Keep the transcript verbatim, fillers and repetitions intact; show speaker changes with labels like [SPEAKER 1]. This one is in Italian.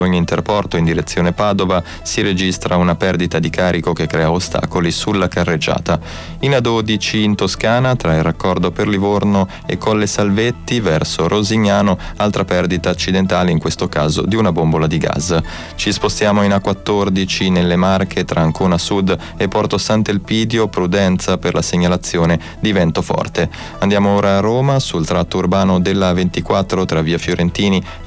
[SPEAKER 1] in interporto in direzione Padova si registra una perdita di carico che crea ostacoli sulla carreggiata. In A dodici in Toscana tra il raccordo per Livorno e Colle Salvetti verso Rosignano, altra perdita accidentale, in questo caso di una bombola di gas. Ci spostiamo in A quattordici nelle Marche tra Ancona Sud e Porto Sant'Elpidio, prudenza per la segnalazione di vento forte. Andiamo ora a Roma sul tratto urbano della A ventiquattro tra via Fiorentini